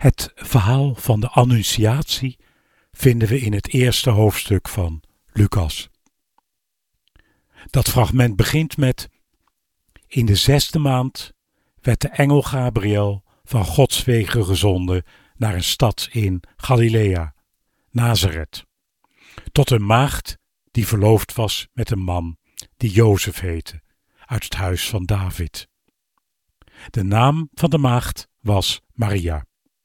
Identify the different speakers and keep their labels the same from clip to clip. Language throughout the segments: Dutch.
Speaker 1: Het verhaal van de Annunciatie vinden we in het eerste hoofdstuk van Lucas. Dat fragment begint met: in de 6e maand werd de engel Gabriel van Gods wegen gezonden naar een stad in Galilea, Nazareth, tot een maagd die verloofd was met een man die Jozef heette, uit het huis van David. De naam van de maagd was Maria.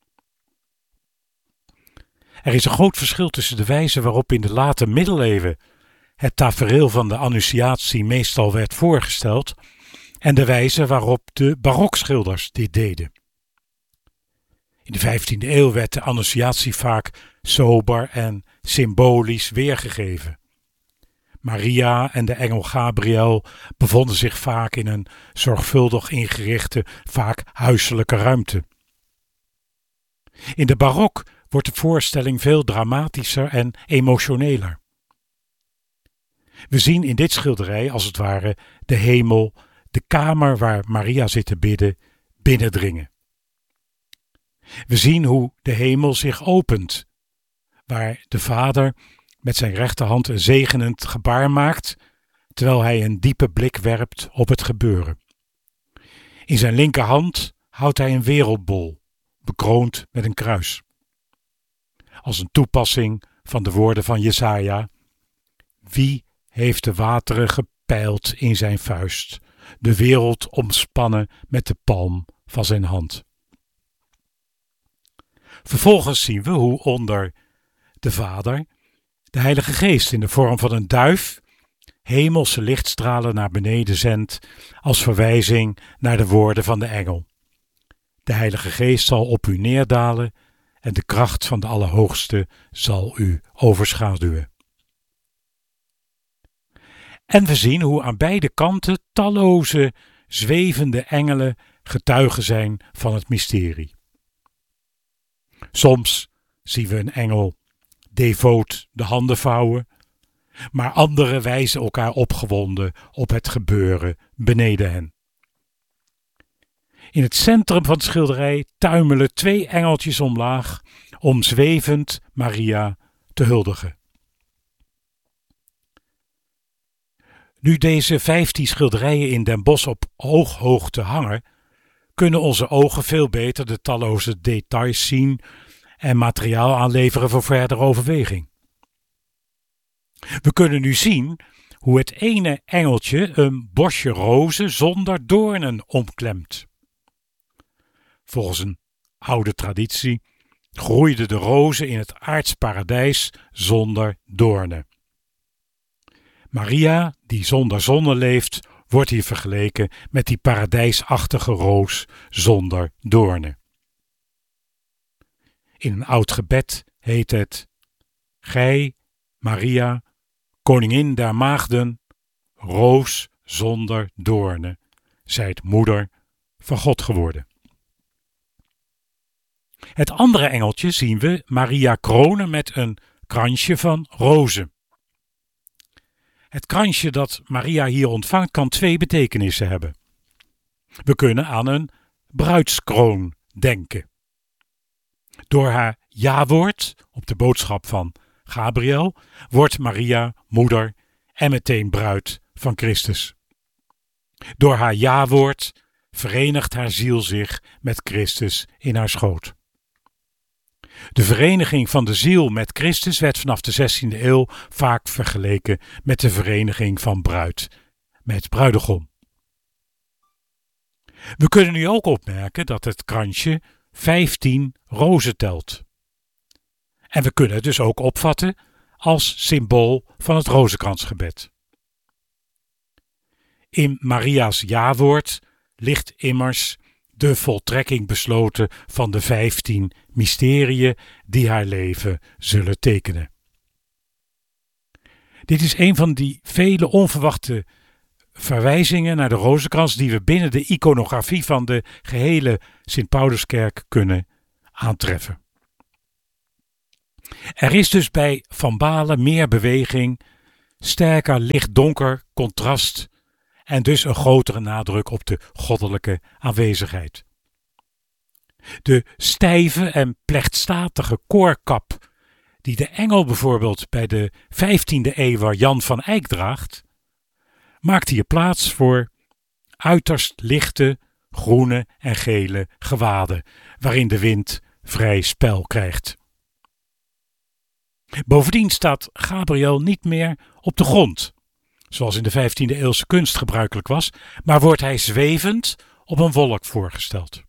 Speaker 1: Er is een groot verschil tussen de wijze waarop in de late middeleeuwen het tafereel van de Annunciatie meestal werd voorgesteld en de wijze waarop de barokschilders dit deden. In de 15e eeuw werd de Annunciatie vaak sober en symbolisch weergegeven. Maria en de engel Gabriel bevonden zich vaak in een zorgvuldig ingerichte, vaak huiselijke ruimte. In de barok wordt de voorstelling veel dramatischer en emotioneler. We zien in dit schilderij als het ware de hemel, de kamer waar Maria zit te bidden, binnendringen. We zien hoe de hemel zich opent, waar de Vader met zijn rechterhand een zegenend gebaar maakt, terwijl hij een diepe blik werpt op het gebeuren. In zijn linkerhand houdt hij een wereldbol, bekroond met een kruis. Als een toepassing van de woorden van Jesaja: wie heeft de wateren gepeild in zijn vuist, de wereld omspannen met de palm van zijn hand. Vervolgens zien we hoe onder de Vader de Heilige Geest in de vorm van een duif hemelse lichtstralen naar beneden zendt als verwijzing naar de woorden van de engel. De Heilige Geest zal op u neerdalen en de kracht van de Allerhoogste zal u overschaduwen. En we zien hoe aan beide kanten talloze zwevende engelen getuigen zijn van het mysterie. Soms zien we een engel devoot de handen vouwen, maar anderen wijzen elkaar opgewonden op het gebeuren beneden hen. In het centrum van het schilderij tuimelen 2 engeltjes omlaag om zwevend Maria te huldigen. Nu deze 15 schilderijen in Den Bosch op ooghoogte hangen, kunnen onze ogen veel beter de talloze details zien en materiaal aanleveren voor verdere overweging. We kunnen nu zien hoe het ene engeltje een bosje rozen zonder doornen omklemt. Volgens een oude traditie groeiden de rozen in het aards paradijs zonder doornen. Maria, die zonder zonne leeft, wordt hier vergeleken met die paradijsachtige roos zonder doornen. In een oud gebed heet het: gij, Maria, koningin der maagden, roos zonder doornen, zijt moeder van God geworden. Het andere engeltje zien we Maria kronen met een kransje van rozen. Het kransje dat Maria hier ontvangt kan 2 betekenissen hebben. We kunnen aan een bruidskroon denken. Door haar ja-woord op de boodschap van Gabriel wordt Maria moeder en meteen bruid van Christus. Door haar ja-woord verenigt haar ziel zich met Christus in haar schoot. De vereniging van de ziel met Christus werd vanaf de 16e eeuw vaak vergeleken met de vereniging van bruid met bruidegom. We kunnen nu ook opmerken dat het kransje 15 rozen telt. En we kunnen het dus ook opvatten als symbool van het rozenkransgebed. In Maria's ja-woord ligt immers de voltrekking besloten van de 15 mysteriën die haar leven zullen tekenen. Dit is een van die vele onverwachte verwijzingen naar de rozenkrans die we binnen de iconografie van de gehele Sint-Pauluskerk kunnen aantreffen. Er is dus bij Van Balen meer beweging, sterker licht-donker contrast en dus een grotere nadruk op de goddelijke aanwezigheid. De stijve en plechtstatige koorkap die de engel bijvoorbeeld bij de 15e eeuw Jan van Eyck draagt, maakt hier plaats voor uiterst lichte groene en gele gewaden, waarin de wind vrij spel krijgt. Bovendien staat Gabriel niet meer op de grond, zoals in de 15e eeuwse kunst gebruikelijk was, maar wordt hij zwevend op een wolk voorgesteld.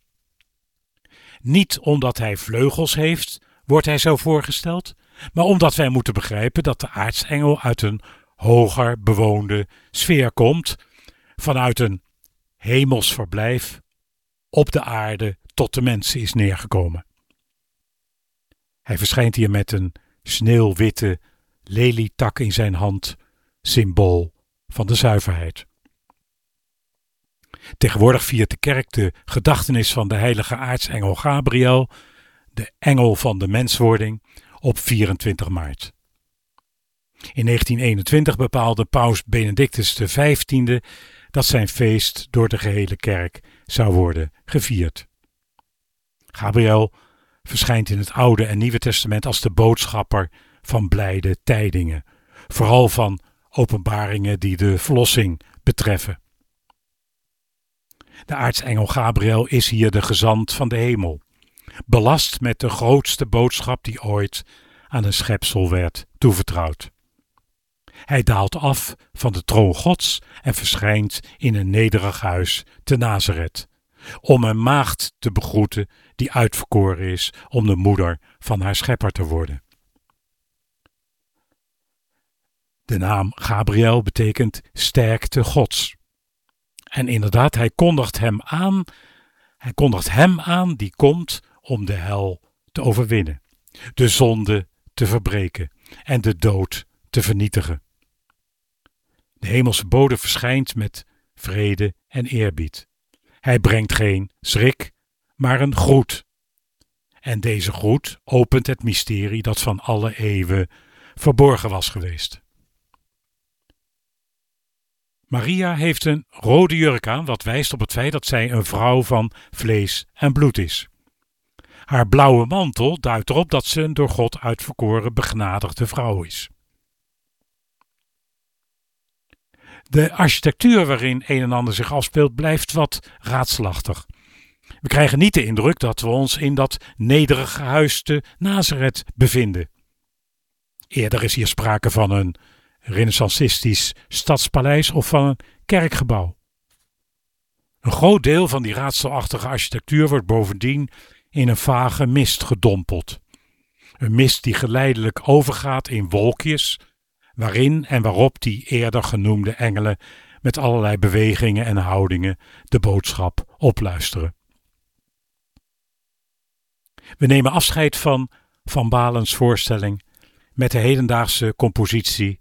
Speaker 1: Niet omdat hij vleugels heeft, wordt hij zo voorgesteld, maar omdat wij moeten begrijpen dat de aartsengel uit een hoger bewoonde sfeer komt, vanuit een hemels verblijf op de aarde tot de mensen is neergekomen. Hij verschijnt hier met een sneeuwwitte lelietak in zijn hand, symbool van de zuiverheid. Tegenwoordig viert de kerk de gedachtenis van de heilige aartsengel Gabriel, de engel van de menswording, op 24 maart. In 1921 bepaalde paus Benedictus XV dat zijn feest door de gehele kerk zou worden gevierd. Gabriel verschijnt in het Oude en Nieuwe Testament als de boodschapper van blijde tijdingen, vooral van openbaringen die de verlossing betreffen. De aartsengel Gabriel is hier de gezant van de hemel, belast met de grootste boodschap die ooit aan een schepsel werd toevertrouwd. Hij daalt af van de troon Gods en verschijnt in een nederig huis te Nazareth, om een maagd te begroeten die uitverkoren is om de moeder van haar schepper te worden. De naam Gabriel betekent sterkte Gods. En inderdaad, hij kondigt hem aan die komt om de hel te overwinnen, de zonde te verbreken en de dood te vernietigen. De hemelse bode verschijnt met vrede en eerbied. Hij brengt geen schrik, maar een groet. En deze groet opent het mysterie dat van alle eeuwen verborgen was geweest. Maria heeft een rode jurk aan, wat wijst op het feit dat zij een vrouw van vlees en bloed is. Haar blauwe mantel duidt erop dat ze een door God uitverkoren begenadigde vrouw is. De architectuur waarin een en ander zich afspeelt blijft wat raadselachtig. We krijgen niet de indruk dat we ons in dat nederige huis te Nazareth bevinden. Eerder is hier sprake van een renaissancistisch stadspaleis of van een kerkgebouw. Een groot deel van die raadselachtige architectuur wordt bovendien in een vage mist gedompeld. Een mist die geleidelijk overgaat in wolkjes, waarin en waarop die eerder genoemde engelen met allerlei bewegingen en houdingen de boodschap opluisteren. We nemen afscheid van Van Balens voorstelling met de hedendaagse compositie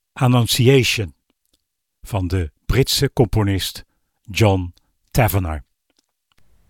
Speaker 1: Annunciation van de Britse componist John Tavener.